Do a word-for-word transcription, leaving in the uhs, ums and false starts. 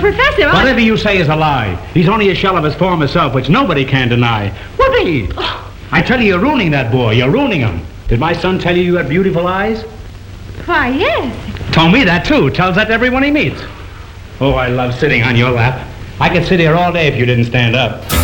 Professor, I... Whatever you say is a lie. He's only a shell of his former self, which nobody can deny. Whoopee! Oh. I tell you, you're ruining that boy. You're ruining him. Did my son tell you you had beautiful eyes? Why, yes. Told me that, too. Tells that to everyone he meets. Oh, I love sitting on your lap. I could sit here all day if you didn't stand up.